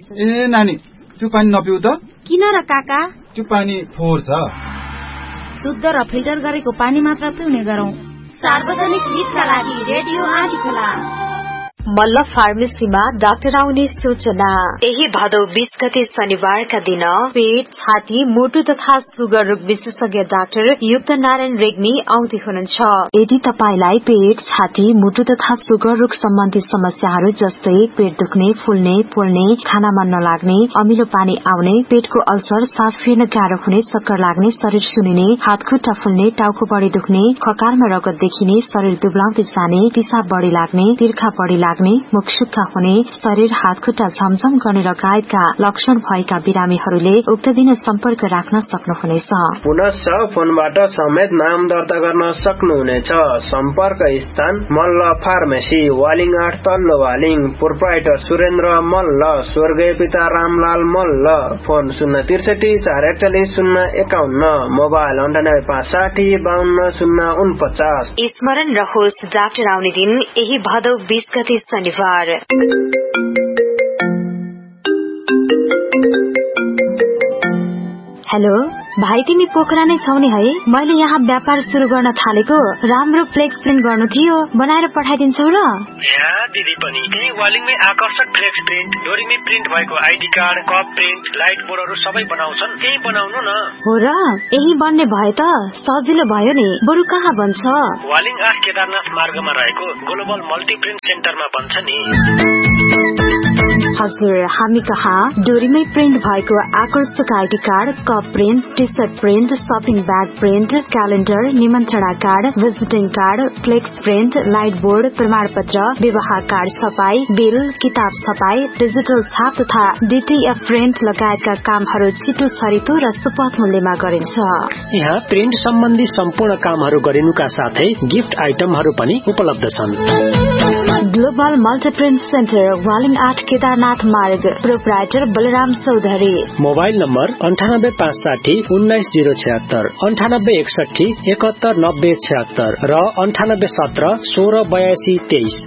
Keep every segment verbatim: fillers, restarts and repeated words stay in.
ए नानी, त्यो पानी नपिउ त। किन र काका? त्यो पानी फोहोर छ। शुद्ध र फिल्टर गरेको पानी मात्र पिउने गरौँ। सार्वजनिक हितका लागि रेडियो आँधीखोला। मल्ल फार्मेसीमा डाक्टर आउने सूचना। यही भदौ बीस गते शनिबारका दिन पेट, छाती, मुटु तथा सुगर रोग विशेषज्ञ डाक्टर युक्त नारायण रेग्मी आउँदै हुनुहुन्छ। यदि तपाईलाई पेट, छाती, मुटु तथा सुगर रोग सम्बन्धी समस्याहरू जस्तै पेट दुख्ने, फुल्ने, पोल्ने, खाना मन नलाग्ने, अमिलो पानी आउने, पेटको अल्सर, सास फेर्न गाह्रो हुने, चक्कर लाग्ने, शरीर सुनिने, हात खुट्टा फुल्ने, टाउको बढी दुख्ने, खकारमा रगत देखिने, शरीर दुब्लाउँदै जाने, पिसाब बढी लाग्ने, तिर्खा बढी लाग्ने, मुख सुक्खा हुने, शरीर हात खुट्टा झमझम गर्ने लगायतका लक्षण भएका बिरामीहरूले उक्त दिन सम्पर्क राख्न सक्नुहुनेछ। पुनश्च फोनबाट समेत नाम दर्ता गर्न सक्नुहुनेछ। सम्पर्क स्थान मल्ल फार्मेसी, वालिङ आठ तल्लो वालिङ, प्रोप्राइटर सुरेन्द्र मल्ल, स्वर्गीय पिता रामलाल मल्ल। फोन शून्य त्रिसठी चार एकचालिस शून्य एकाउन्न, मोबाइल अन्ठानब्बे पाँच साठी बाहन्न शून्य उनपचास। स्मरण रहोस्, डाक्टर आउने दिन यही भदौ बीस गते शनिबार। हेलो भाइ, तिमी पोखरा नै छौ नि है? मैले यहाँ व्यापार सुरु गर्न थालेको, राम्रो फ्लेक्स प्रिन्ट गर्नु थियो, बनाएर पठाइदिन्छौ र? यहाँ दिदी पनि त्यही वालिङमै आकर्षक फ्लेक्स प्रिन्ट, डोरीमै प्रिन्ट भएको ID card, cup print, light बोर्डहरू सबै बनाउँछन्। त्यही बनाउनु न। हो र? यही बन्ने भए त सजिलो भयो नि। बरु कहाँ बन्छ? वालिङ आठ केदारनाथ मार्गमा रहेको ग्लोबल मल्टी प्रिन्ट सेन्टरमा बन्छ नि। हजुर, हामी कहाँ डोरीमै प्रिन्ट भएको आकर्षक ID card, cup print, T short print, shopping bag print, calendar, निमन्त्रणा card, visiting card, flex print, light board, प्रमाण पत्र, विवाह कार्ड छपाई, बिल, किताब छपाई, डिजिटल छाप तथा डीटीएफ प्रिन्ट लगायतका कामहरू छिटो छरितो र सुपथ मूल्यमा गरिन्छ। यहाँ प्रिन्ट सम्बन्धी सम्पूर्ण कामहरू गरिनुका साथै गिफ्ट आइटमहरू पनि उपलब्ध छन्। ग्लोबल मल्टीप्रिन्ट सेन्टर, वालिङ आठ केदारनाथ मार्ग, proprietor Balram Chaudhary. Mobile number अन्ठानब्बे पाँच साठी उन्नाइस जीरो छत्तर, अन्ठानब्बे एकसठी एकहत्तर नब्बे छत्तर र अन्ठानब्बे सत्र सोह्र बयासी तेइस।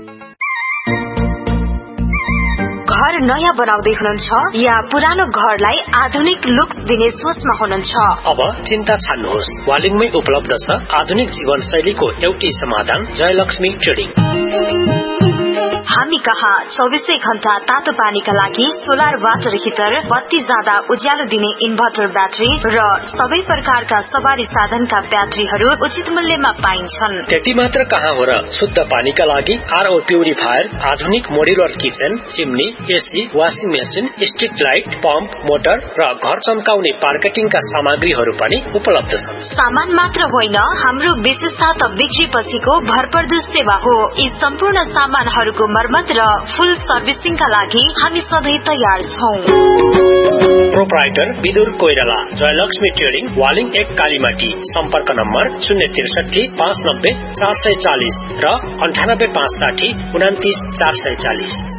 घर नयाँ बनाउँदै हुनुहुन्छ या पुरानो घरलाई आधुनिक लुक दिने सोचमा हुनुहुन्छ? अब चिन्ता छाड्नुहोस्, वालिङमै उपलब्ध छ आधुनिक जीवनशैलीको एउटै समाधान, जयलक्ष्मी ट्रेडिङ। हामी कहाँ चौबिसै घण्टा तातो पानीका लागि सोलर वाटर हिटर, बत्ती जाँदा उज्यालो दिने इन्भर्टर ब्याट्री र सबै प्रकारका सवारी साधनका ब्याट्रीहरू उचित मूल्यमा पाइन्छन्। त्यति मात्र कहाँ हो र, शुद्ध पानीका लागि आरओ प्युरिफायर, आधुनिक modular kitchen, chimney, AC, washing machine, street light, pump, motor र घर चम्काउने मार्केटिङका सामग्रीहरू पनि उपलब्ध छन्। सामान मात्र होइन, हाम्रो विशेषता त बिक्री पछिको भरपर्दो सेवा हो। यी सम्पूर्ण सामानहरूको मर्मत र फुल सर्भिसिङका लागि हामी सधैँ तयार छौं। प्रोप्राइटर विदुर कोइराला, जयलक्ष्मी ट्रेडिङ, वालिङ एक कालीमाटी। सम्पर्क नम्बर शून्य त्रिसठी पाँच नब्बे चार सय चालिस र अन्ठानब्बे पाँच साठी उनातिस चार सय चालिस।